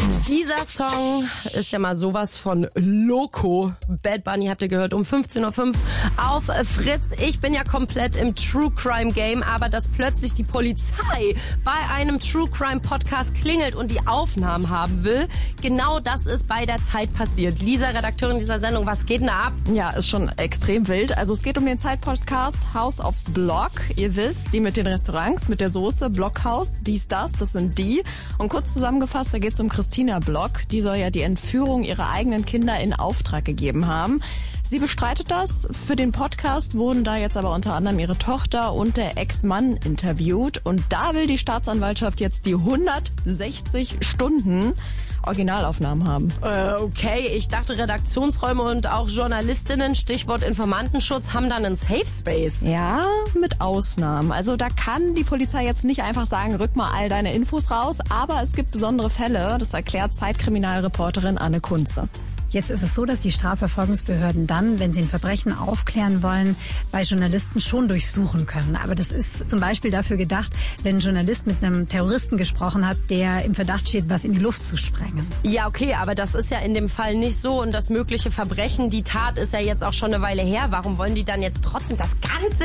Dieser Song ist ja mal sowas von Loco. Bad Bunny habt ihr gehört um 15.05 Uhr auf Fritz. Ich bin ja komplett im True Crime Game, aber dass plötzlich die Polizei bei einem True Crime Podcast klingelt und die Aufnahmen haben will, genau das ist bei der Zeit passiert. Lisa, Redakteurin dieser Sendung, was geht denn da ab? Ja, ist schon extrem wild. Also es geht um den Zeit-Podcast House of Block. Ihr wisst, die mit den Restaurants, mit der Soße, Blockhaus, das sind die. Und kurz zusammengefasst, da geht es um Christina Block. Die soll ja die Entführung ihrer eigenen Kinder in Auftrag gegeben haben. Sie bestreitet das. Für den Podcast wurden da jetzt aber unter anderem ihre Tochter und der Ex-Mann interviewt. Und da will die Staatsanwaltschaft jetzt die 160 Stunden Originalaufnahmen haben. Okay, ich dachte Redaktionsräume und auch Journalistinnen, Stichwort Informantenschutz, haben dann einen Safe Space. Ja, mit Ausnahmen. Also da kann die Polizei jetzt nicht einfach sagen, rück mal all deine Infos raus, aber es gibt besondere Fälle, das erklärt Zeitkriminalreporterin Anne Kunze. Jetzt ist es so, dass die Strafverfolgungsbehörden dann, wenn sie ein Verbrechen aufklären wollen, bei Journalisten schon durchsuchen können. Aber das ist zum Beispiel dafür gedacht, wenn ein Journalist mit einem Terroristen gesprochen hat, der im Verdacht steht, was in die Luft zu sprengen. Ja, okay, aber das ist ja in dem Fall nicht so und das mögliche Verbrechen, die Tat ist ja jetzt auch schon eine Weile her. Warum wollen die dann jetzt trotzdem das ganze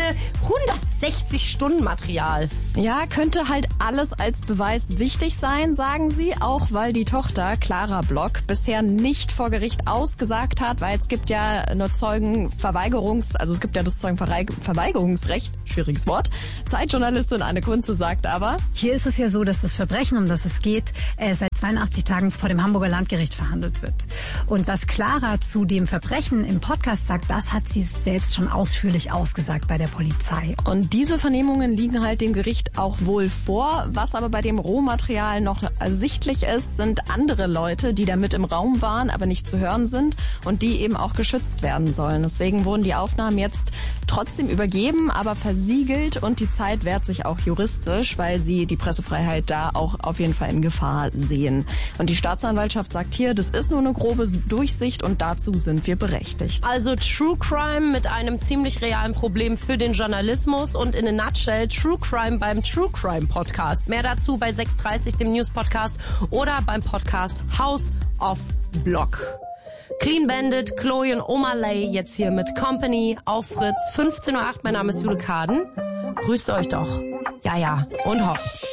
160 Stunden Material? Ja, könnte halt alles als Beweis wichtig sein, sagen sie, auch weil die Tochter Clara Block bisher nicht vor Gericht ausgesagt hat, weil es gibt ja eine es gibt ja das Zeugenverweigerungsrecht, schwieriges Wort. Zeitjournalistin Anne Kunze sagt aber: Hier ist es ja so, dass das Verbrechen, um das es geht, seit 82 Tagen vor dem Hamburger Landgericht verhandelt wird. Und was Clara zu dem Verbrechen im Podcast sagt, das hat sie selbst schon ausführlich ausgesagt bei der Polizei. Und diese Vernehmungen liegen halt dem Gericht auch wohl vor. Was aber bei dem Rohmaterial noch ersichtlich ist, sind andere Leute, die da mit im Raum waren, aber nicht zu hören sind und die eben auch geschützt werden sollen. Deswegen wurden die Aufnahmen jetzt trotzdem übergeben, aber versiegelt und die Zeit wehrt sich auch juristisch, weil sie die Pressefreiheit da auch auf jeden Fall in Gefahr sehen. Und die Staatsanwaltschaft sagt hier, das ist nur eine grobe Durchsicht und dazu sind wir berechtigt. Also True Crime mit einem ziemlich realen Problem für den Journalismus und in a nutshell True Crime beim True Crime Podcast. Mehr dazu bei 6.30 dem News Podcast oder beim Podcast House of Block. Clean Bandit, Chloe und Omalay jetzt hier mit Company auf Fritz. 15.08 Uhr, mein Name ist Jule Kaden. Grüßt euch doch. Ja, und hopp.